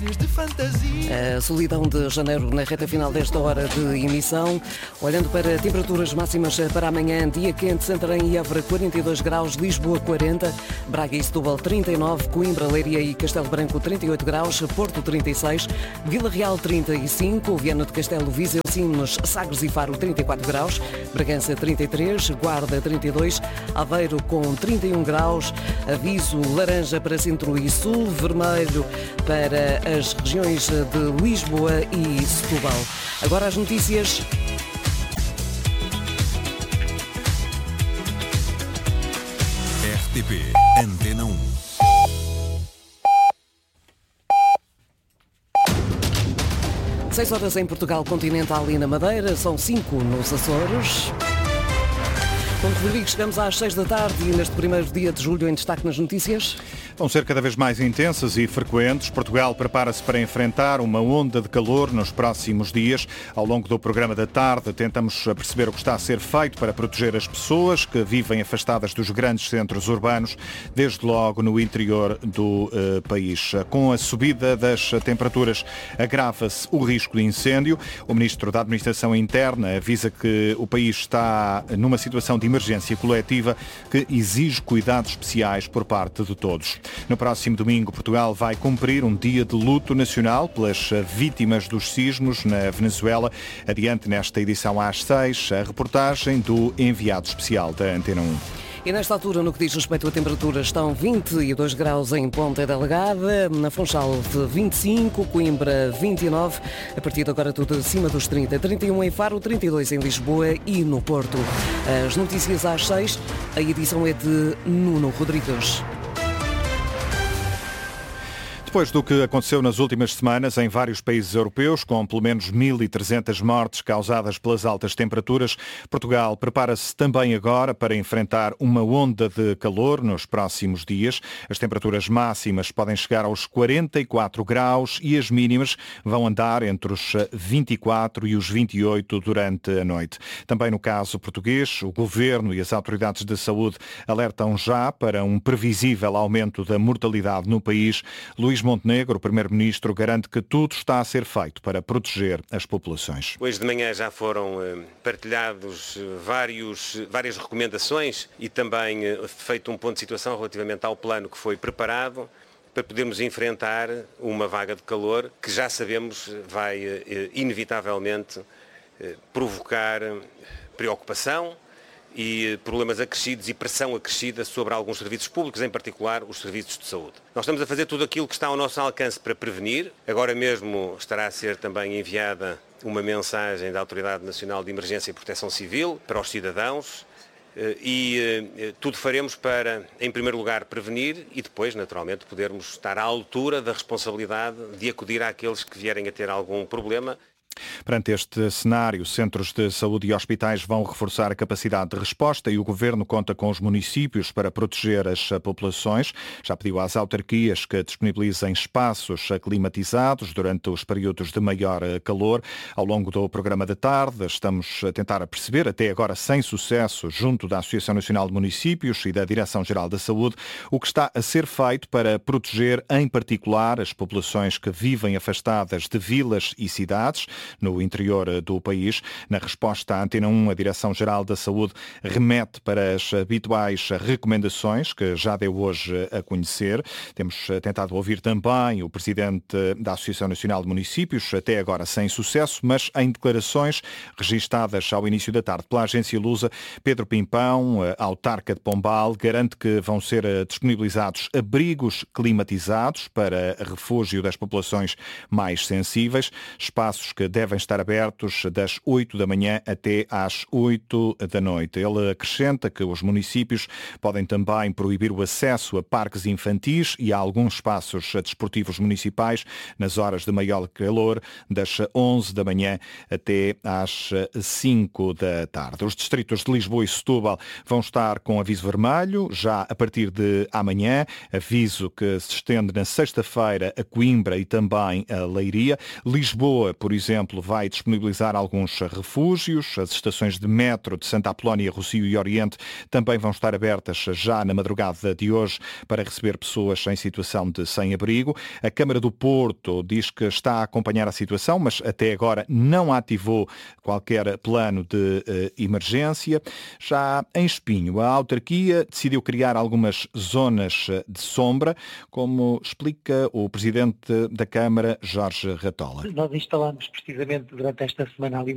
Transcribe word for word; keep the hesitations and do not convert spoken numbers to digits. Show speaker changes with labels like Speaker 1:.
Speaker 1: sonhos de fantasia.
Speaker 2: A solidão de janeiro na reta final desta hora de emissão. Olhando para temperaturas máximas para amanhã, dia quente, Santarém e Évora quarenta e dois graus, Lisboa quarenta, Braga e Setúbal trinta e nove, Coimbra, Leiria e Castelo Branco trinta e oito graus, Porto trinta e seis, Vila Real trinta e cinco, Viana do Castelo, Viseu, Sines, Sagres e Faro trinta e quatro graus, Bragança trinta e três, Guarda trinta e dois, Aveiro com trinta e um graus, aviso laranja para centro e sul, vermelho para as regiões de Lisboa e Setúbal. Agora as notícias.
Speaker 1: R T P Antena um.
Speaker 2: seis horas em Portugal continental e na Madeira, são cinco nos Açores. Com Rodrigues, chegamos às seis da tarde e neste primeiro dia de julho em destaque nas notícias.
Speaker 3: Vão ser cada vez mais intensas e frequentes. Portugal prepara-se para enfrentar uma onda de calor nos próximos dias. Ao longo do programa da tarde, tentamos perceber o que está a ser feito para proteger as pessoas que vivem afastadas dos grandes centros urbanos, desde logo no interior do uh, país. Com a subida das temperaturas, agrava-se o risco de incêndio. O Ministro da Administração Interna avisa que o país está numa situação de emergência coletiva que exige cuidados especiais por parte de todos. No próximo domingo, Portugal vai cumprir um dia de luto nacional pelas vítimas dos sismos na Venezuela. Adiante nesta edição às seis, a reportagem do enviado especial da Antena um.
Speaker 2: E nesta altura, no que diz respeito à temperatura, estão vinte e dois graus em Ponta Delgada, na Funchal de vinte e cinco, Coimbra vinte e nove, a partir de agora tudo acima dos trinta, trinta e um em Faro, trinta e dois em Lisboa e no Porto. As notícias às seis, a edição é de Nuno Rodrigues.
Speaker 3: Depois do que aconteceu nas últimas semanas em vários países europeus, com pelo menos mil e trezentas mortes causadas pelas altas temperaturas, Portugal prepara-se também agora para enfrentar uma onda de calor nos próximos dias. As temperaturas máximas podem chegar aos quarenta e quatro graus e as mínimas vão andar entre os vinte e quatro e os vinte e oito durante a noite. Também no caso português, o Governo e as autoridades de saúde alertam já para um previsível aumento da mortalidade no país. Luís Montenegro, o Primeiro-Ministro, garante que tudo está a ser feito para proteger as populações.
Speaker 4: Hoje de manhã já foram partilhados vários, várias recomendações e também feito um ponto de situação relativamente ao plano que foi preparado para podermos enfrentar uma vaga de calor que já sabemos vai inevitavelmente provocar preocupação e problemas acrescidos e pressão acrescida sobre alguns serviços públicos, em particular os serviços de saúde. Nós estamos a fazer tudo aquilo que está ao nosso alcance para prevenir. Agora mesmo estará a ser também enviada uma mensagem da Autoridade Nacional de Emergência e Proteção Civil para os cidadãos e tudo faremos para, em primeiro lugar, prevenir e depois, naturalmente, podermos estar à altura da responsabilidade de acudir àqueles que vierem a ter algum problema.
Speaker 3: Perante este cenário, centros de saúde e hospitais vão reforçar a capacidade de resposta e o Governo conta com os municípios para proteger as populações. Já pediu às autarquias que disponibilizem espaços climatizados durante os períodos de maior calor. Ao longo do programa da tarde, estamos a tentar perceber, até agora sem sucesso, junto da Associação Nacional de Municípios e da Direção-Geral da Saúde, o que está a ser feito para proteger, em particular, as populações que vivem afastadas de vilas e cidades no interior do país. Na resposta à Antena um, a Direção-Geral da Saúde remete para as habituais recomendações que já deu hoje a conhecer. Temos tentado ouvir também o Presidente da Associação Nacional de Municípios, até agora sem sucesso, mas em declarações registadas ao início da tarde pela agência Lusa, Pedro Pimpão, autarca de Pombal, garante que vão ser disponibilizados abrigos climatizados para refúgio das populações mais sensíveis, espaços que devem estar abertos das oito da manhã até às oito da noite. Ele acrescenta que os municípios podem também proibir o acesso a parques infantis e a alguns espaços desportivos municipais nas horas de maior calor, das onze da manhã até às cinco da tarde. Os distritos de Lisboa e Setúbal vão estar com aviso vermelho já a partir de amanhã, aviso que se estende na sexta-feira a Coimbra e também a Leiria. Lisboa, por exemplo, exemplo, vai disponibilizar alguns refúgios. As estações de metro de Santa Apolónia, Rossio e Oriente também vão estar abertas já na madrugada de hoje para receber pessoas em situação de sem-abrigo. A Câmara do Porto diz que está a acompanhar a situação, mas até agora não ativou qualquer plano de eh, emergência. Já em Espinho, a autarquia decidiu criar algumas zonas de sombra, como explica o Presidente da Câmara, Jorge Ratola.
Speaker 5: Nós instalamos precisamente durante esta semana ali